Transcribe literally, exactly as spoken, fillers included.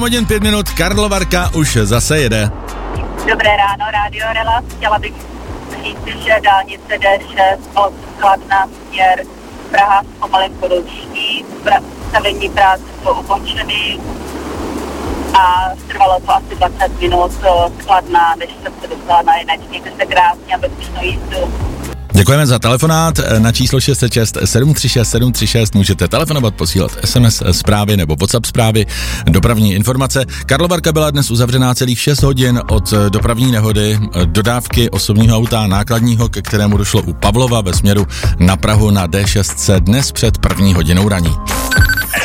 Hodin pět minut, Karlovarka už zase jede. Dobré ráno, Radio Relax. Chtěla bych říct, že dálnice D šest od Kladna směr Praha pomalinko ruší, stavební práce jsou ukončeny a trvalo to asi dvacet minut z Kladna, než jsem se dostala na jiné. Mějte se krásně a bezpečnou jízdu. Děkujeme za telefonát na číslo šest set šest sedm tři šest sedm tři šest. Můžete telefonovat, posílat es em es zprávy nebo WhatsApp zprávy, dopravní informace. Karlovarka byla dnes uzavřená celých šest hodin od dopravní nehody, dodávky osobního auta nákladního, ke kterému došlo u Pavlova ve směru na Prahu na D šest dnes před první hodinou raní.